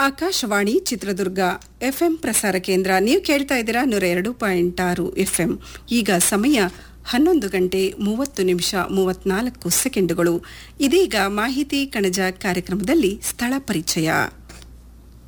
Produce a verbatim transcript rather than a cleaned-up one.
Akashvani Chitradurga FM ಪ್ರಸಾರ ಕೇಂದ್ರ. ನೀವು ಕೇಳ್ತಾ ಇದ್ದೀರಾ ನೂರ ಎರಡು ಪಾಯಿಂಟ್ ಆರು ಎಫ್ಎಂ. ಈಗ ಸಮಯ ಹನ್ನೊಂದು ಗಂಟೆ ಮೂವತ್ತು ನಿಮಿಷ ಮೂವತ್ನಾಲ್ಕು ಸೆಕೆಂಡುಗಳು. ಇದೀಗ ಮಾಹಿತಿ ಕಣಜ ಕಾರ್ಯಕ್ರಮದಲ್ಲಿ ಸ್ಥಳ ಪರಿಚಯ.